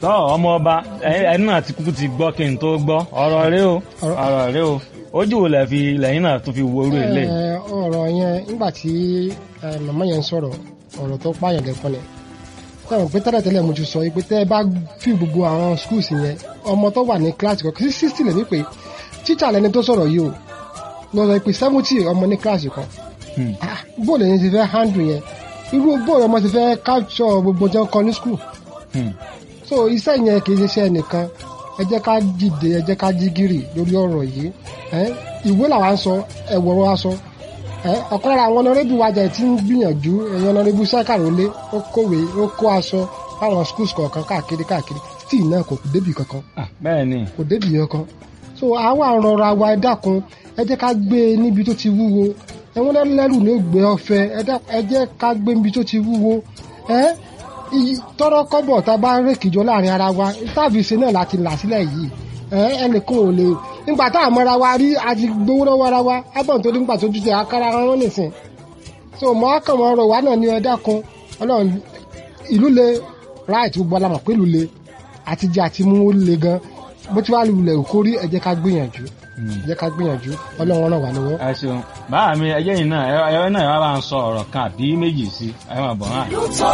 tọ́ ọmọ ọba ẹni náà ti kúkú ti gbọ́ kí n tó gbọ́ ọ̀rọ̀ rẹ o ojú wo lẹ fi lẹ́yìn náà tún fi wo orú ilé. ọ̀rọ̀ yẹn nígbà tí màmá yẹn ń sọ̀rọ̀ ọ̀rọ̀ tó pààyàn lẹ́kọ́ ni táwọn pé tẹ́lẹ̀tẹ́lẹ̀ mo ti sọ pé tẹ́ ẹ bá fi gbogbo àwọn schools yẹn ọmọ tó wà ní kíláàsì kan kí 60 lè ní pé tíṣà lẹni tó sọ̀rọ̀ yìí o lọ́sọ̀ pé 70 ọmọ ní kíláàsì kan bóòlù yẹn ti fẹ́ handle yẹn irú bóòlù ọmọ ti fẹ́ capture gbogbo jẹun kan ní school so iṣẹ́ yẹn kì í ṣe iṣẹ́ nìkan ẹ jẹ́ ká dìde ẹ jẹ́ ká jí gírì lórí ọ̀rọ̀ yìí ìwé làwa ń sọ ẹ̀wọ̀ wa sọ ọ̀kan lára àwọn ọ̀nàrẹ́bù wájà tí ń gbìyànjú ẹ̀yìn ọ̀nàrẹ́bù sẹ́kàrólé ó kówé ó kó aṣọ fáwọn schools kọ̀ọ̀kan káàkiri tí iná kò débì kankan bẹ́ẹ̀ni kò débì kankan so àwa rọra wa ẹ dákun ẹ jẹ́ ká gbé níbi tó ti wúwo ẹ̀wọ̀n lẹ́rù ní ògbé ọ̀fẹ́ ẹ jẹ́ ká gbé níbi tó ti wúwo tọrọ kọ́bọ̀ tá a bá rékìjọ láàrin ara wa tábìsì náà láti là sílẹ̀ yìí ẹnìkan ò lè nígbà tá a mọ́ra wa rí a ti gbowó lọ́wọ́ ara wa ábọ̀n tó nígbà tó jùjẹ akára wọn nìsín so mọ́ àkànmọ́ ọ̀rọ̀ wa náà ní ẹ̀dá kan ọlọ́run ìlú le right gbogbo alamọ̀ pé ìlú le àti jẹ àti mú le gan bó ti wá lulẹ̀ òkórí ẹ jẹ́ ká gbìyànjú ọlọ́run ràn wá lọ́wọ́. ẹ ṣeun báà mi ẹjẹ́ yìí náà ẹ náà wá bá ń sọ ọ̀rọ̀ kan àbí méjì sí ẹ máa bọ̀ náà.